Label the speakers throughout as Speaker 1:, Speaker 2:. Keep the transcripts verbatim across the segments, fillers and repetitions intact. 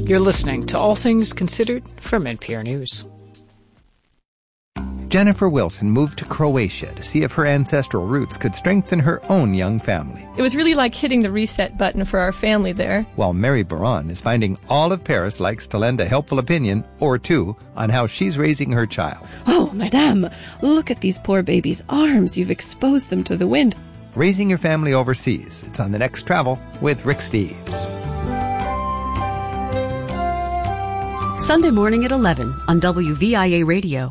Speaker 1: You're listening to All Things Considered from N P R News.
Speaker 2: Jennifer Wilson moved to Croatia to see if her ancestral roots could strengthen her own young family.
Speaker 3: It was really like hitting the reset button for our family there.
Speaker 2: While Mary Baron is finding all of Paris likes to lend a helpful opinion or two on how she's raising her child.
Speaker 4: Oh, madame, look at these poor babies' arms. You've exposed them to the wind.
Speaker 2: Raising your family overseas. It's on the next Travel with Rick Steves.
Speaker 5: Sunday morning at eleven on W V I A Radio.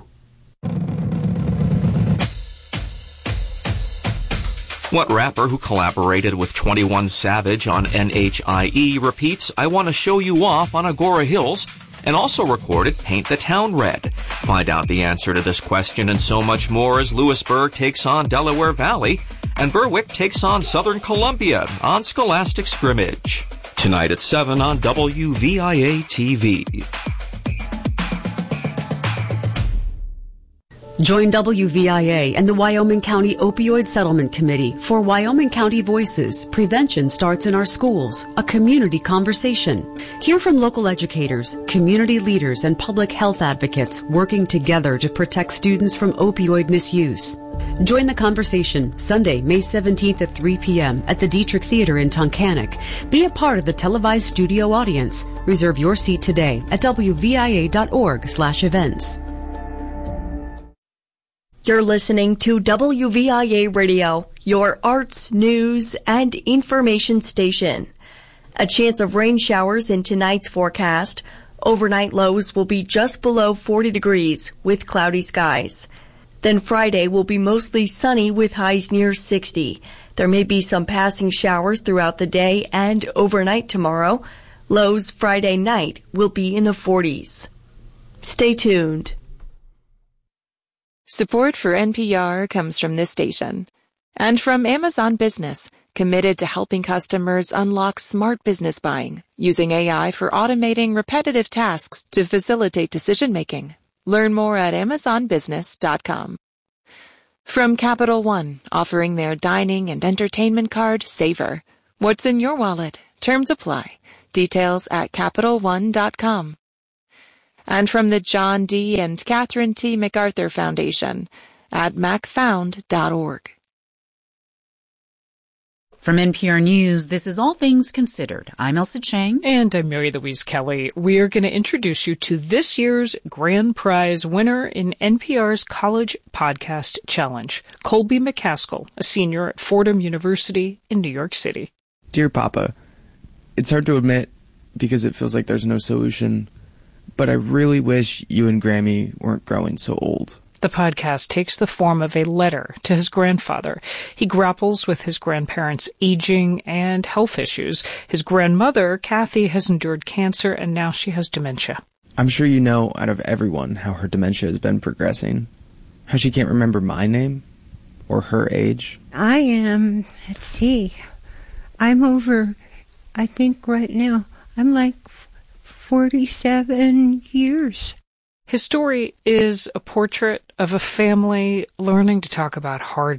Speaker 6: What rapper who collaborated with twenty-one Savage on N H I E repeats I Want to Show You Off on Agora Hills and also recorded Paint the Town Red? Find out the answer to this question and so much more as Lewisburg takes on Delaware Valley and Berwick takes on Southern Columbia on Scholastic Scrimmage. Tonight at seven on W V I A T V.
Speaker 5: Join W V I A and the Wyoming County Opioid Settlement Committee for Wyoming County Voices. Prevention starts in our schools, a community conversation. Hear from local educators, community leaders, and public health advocates working together to protect students from opioid misuse. Join the conversation Sunday, May seventeenth at three p.m. at the Dietrich Theater in Tunkhannock. Be a part of the televised studio audience. Reserve your seat today at W V I A dot org slash events.
Speaker 7: You're listening to W V I A Radio, your arts, news, and information station. A chance of rain showers in tonight's forecast. Overnight lows will be just below forty degrees with cloudy skies. Then Friday will be mostly sunny with highs near sixty. There may be some passing showers throughout the day and overnight tomorrow. Lows Friday night will be in the forties. Stay tuned.
Speaker 8: Support for N P R comes from this station and from Amazon Business, committed to helping customers unlock smart business buying using A I for automating repetitive tasks to facilitate decision-making. Learn more at amazon business dot com. From Capital One, offering their dining and entertainment card, Savor. What's in your wallet? Terms apply. Details at capital one dot com. And from the John D. and Catherine T. MacArthur Foundation at mac found dot org.
Speaker 9: From N P R News, this is All Things Considered. I'm Elsa Chang.
Speaker 1: And I'm Mary Louise Kelly. We are going to introduce you to this year's grand prize winner in N P R's College Podcast Challenge, Colby McCaskill, a senior at Fordham University in New York City.
Speaker 10: Dear Papa, it's hard to admit because it feels like there's no solution, but I really wish you and Grammy weren't growing so old.
Speaker 1: The podcast takes the form of a letter to his grandfather. He grapples with his grandparents' aging and health issues. His grandmother, Kathy, has endured cancer, and now she has dementia.
Speaker 10: I'm sure you know out of everyone how her dementia has been progressing. How she can't remember my name or her age.
Speaker 11: I am, let's see, I'm over, I think right now, I'm like forty-seven years.
Speaker 1: His story is a portrait of a family learning to talk about hard